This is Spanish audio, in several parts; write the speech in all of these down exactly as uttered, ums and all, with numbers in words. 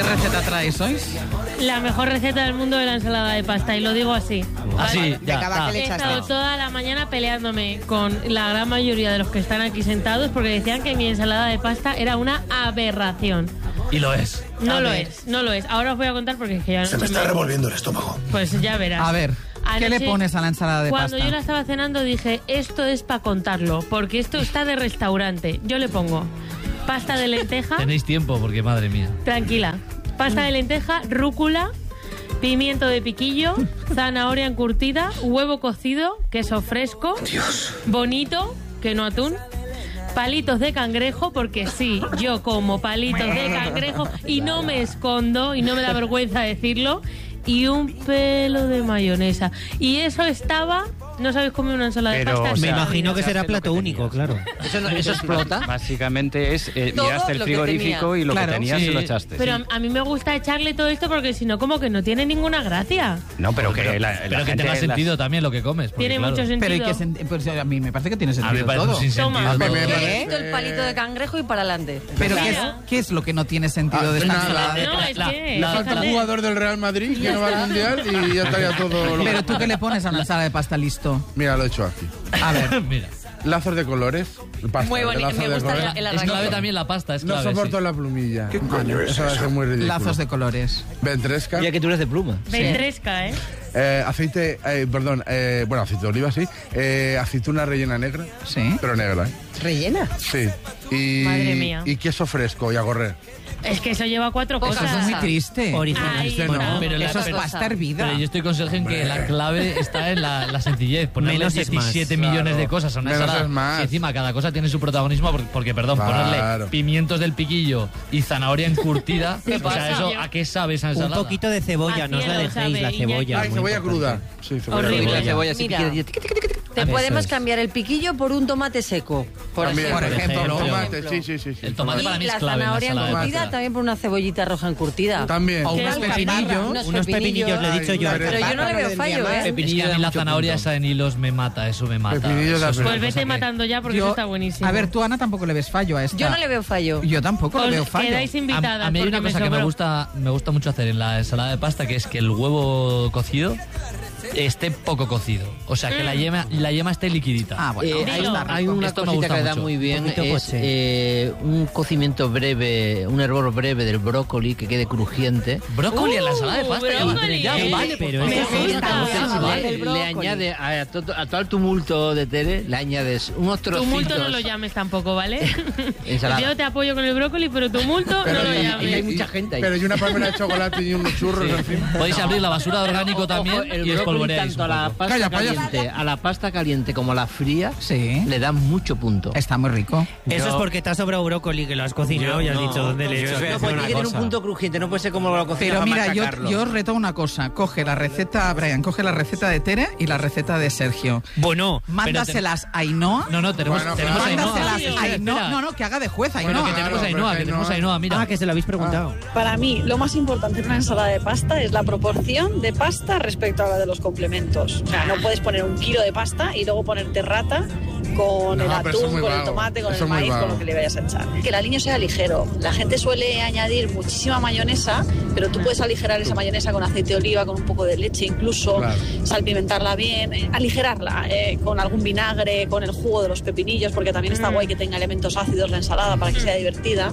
receta traéis hoy? La mejor receta del mundo de la ensalada de pasta, y lo digo así. Así, ¿vale? ya está. He estado toda la mañana peleándome con la gran mayoría de los que están aquí sentados porque decían que mi ensalada de pasta era una aberración. Y lo es. No lo es, no lo es. Ahora os voy a contar porque es que ya no Se me está revolviendo el estómago. Pues ya verás. A ver, ¿qué Anoche, le pones a la ensalada de cuando pasta? yo la estaba cenando dije, esto es para contarlo, porque esto está de restaurante. Yo le pongo pasta de lenteja. Tenéis tiempo, porque madre mía. Tranquila. Pasta de lenteja, rúcula, pimiento de piquillo, zanahoria encurtida, huevo cocido, queso fresco, Dios. bonito, que no atún, palitos de cangrejo, porque sí, yo como palitos de cangrejo y no me escondo y no me da vergüenza decirlo, y un pelo de mayonesa. Y eso estaba... ¿No sabéis comer una ensalada Pero, de pasta? o Me sea, imagino que se será hace lo plato que único, tenías. claro. ¿Eso, no, ¿Eso explota? Básicamente es, eh, Todo miraste el lo que frigorífico tenía. y lo Claro, que tenías sí. se lo echaste. Pero a, a mí me gusta echarle todo esto porque si no, como que no tiene ninguna gracia. No, pero que Pero, la, la pero que gente tenga las- sentido también lo que comes. porque, Tiene claro, mucho sentido. Pero ¿y qué sen- pues a mí me parece que tiene A mí me sentido parece un todo. sinsentido. Toma. A mí me Le parece- quito el palito de cangrejo y para adelante. Pero ¿qué es, Claro. qué es lo que no tiene sentido Ah, de esta nada. ensalada de No, pasta? es la- que... la- Falta un fíjate. jugador del Real Madrid que no va al Mundial y ya estaría todo... lo- Pero tú, ¿qué le pones a una ensalada de pasta listo? Mira, lo he hecho aquí. A ver, Mira, Lazos de colores. Pasta, Muy de bonito, lazos me de gusta colores. el es arranque. clave también la pasta, es No clave. soporto sí. la plumilla. ¿Qué coño es eso? Va a ser muy ridículo. lazos de colores. Ventresca. Ya que tú eres de pluma. Ventresca, ¿eh? Eh, aceite, eh, perdón, eh, bueno, aceite de oliva, sí. Eh, aceituna rellena negra. Sí. Pero negra, ¿eh? ¿Rellena? Sí. Y, Madre mía. y queso fresco y a correr. Es que eso lleva cuatro Poca Eso cosas. es muy Salsa. triste. Original. Ay, Este no. no. Pero la- Eso es pero- pasta hervida. Pero yo estoy con Sergio en que la clave está en la, la sencillez. Ponerle Menos es más. diecisiete millones Claro. de cosas a una Menos ensalada. es más. Y encima cada cosa tiene su protagonismo porque, porque, perdón, Claro. ponerle pimientos del piquillo y zanahoria encurtida. ¿Qué o sea, pasa? eso, ¿a qué sabe esa Un ensalada? poquito de cebolla, no os la Cielo dejéis, la sabe, cebolla. Ay, muy cebolla importante. cruda. Sí, cebolla Horrible. cruda. La cebolla así Mira. piquilla, tic, tic, tic, tic. Te Eso podemos es. cambiar el piquillo por un tomate seco, por También. ejemplo. Por ejemplo, Por Tomate, ejemplo. sí, sí, sí. sí. El tomate Y para mí es la clave en la zanahoria ensalada de encurtida pasta. también por una cebollita roja encurtida. También. O unos Qué pepinillos. unos Unos pepinillos, lo he dicho Ay, yo. pero Pero yo no le veo fallo, ¿eh? Es que Pepinillo a da mí la mucho zanahoria punto. esa en hilos me mata, eso me mata. Pepinillo Eso da es pena. una Pues vete cosa que- matando ya porque Yo- eso está buenísimo. A ver, tú, Ana, tampoco le ves fallo a esta. Yo no le veo fallo. Yo tampoco le veo Os fallo. quedáis invitadas. A, a mí hay porque una cosa que me sobró. gusta, me gusta mucho hacer en la ensalada de pasta, que es que el huevo cocido esté poco cocido. O sea, que la yema, la yema esté liquidita. Ah, bueno, Eh, eso hay, Dilo. está rico. hay una Esto me cosita gusta que da mucho. muy bien, Un poquito es poche. eh, un cocimiento breve, un hervor breve del brócoli que quede crujiente. Brócoli en la ensalada de Uh, pasta. brócoli, ya, ¿eh? vale, Pero por eso favor. Me gusta. Entonces, vale, le, el le brócoli. añade a, todo, a todo el tumulto de Tere, le añades unos trocitos. Tumulto no lo llames tampoco, ¿vale? Ensalada. Yo te apoyo con el brócoli, pero tumulto Pero no lo y- y hay llames. mucha gente ahí. Pero y una palmera de chocolate y unos churros encima. Podéis abrir la basura de orgánico Ojo, también el y brócoli espolvoreáis tanto a un la poco. pasta Calla, calla. caliente, a la pasta caliente como a la fría, Sí. le dan mucho punto. Está muy rico. Eso Yo- es porque te ha sobrado brócoli, que lo has cocinado y has dicho dónde le yo os echas. voy a No, decir pues una tiene que tener un cosa. punto crujiente, no puede ser como lo cocinas Pero para mira, yo, machacarlo. yo os reto una cosa. Coge la receta, Brian, coge la receta de Tere y la receta de Sergio. Bueno, Mándaselas a Ainhoa. No, no, tenemos, Bueno, tenemos pero- a Ainhoa. Mándaselas Espera, a Ainhoa. espera. No, no, que haga de juez Bueno, Ainhoa. que tenemos a Claro, Ainhoa, pero que tenemos a Ainhoa. Ainhoa, mira. ah, que se lo habéis preguntado. Para mí, lo más importante en una ensalada de pasta es la proporción de pasta respecto a la de los complementos. O sea, no puedes poner un kilo de pasta y luego ponerte rata con No, el pero eso es atún, muy con el vago. tomate, con Eso el es muy maíz, con vago. lo que le vayas a echar. Que el aliño sea ligero. La gente suele añadir muchísima mayonesa, pero tú puedes aligerar esa mayonesa con aceite de oliva, con un poco de leche incluso, Claro. salpimentarla bien, eh, aligerarla eh, con algún vinagre, con el jugo de los pepinillos, porque también está guay que tenga elementos ácidos la ensalada para que sea divertida.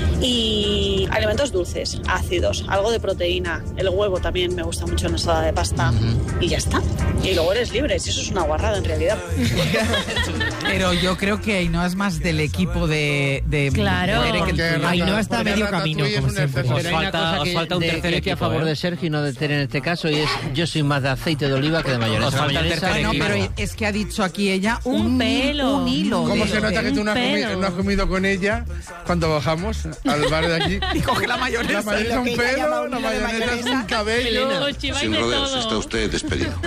Y elementos dulces, ácidos, algo de proteína. El huevo también me gusta mucho en la ensalada de pasta. Y ya está. Y luego eres libre, si eso es una guarrada en realidad. Pero yo creo que Ainhoa es más del equipo de... de Claro. de Tere que el Porque tuyo. Ainhoa rata- está a porque medio ratatouille camino, es como un siempre. exceso. Pero hay una falta- cosa os que, falta un de- tercer que hay que a equipo, favor ¿eh? de Sergio y no de Tere en este caso, y es yo soy más de aceite de oliva que de mayonesa. Os falta el Mayonesa- tercer No, equipo. pero es que ha dicho aquí ella Un un, pelo. un hilo. ¿Cómo de- se nota que tú no has, Un comido, pelo. no has comido con ella cuando bajamos al bar de aquí? Y coge la mayonesa. La mayonesa es un Lo que ella llama pelo, un la hilo de mayonesa es un mayonesa. cabello. Os chiváis Sin de rodeos, todo. está usted despedido.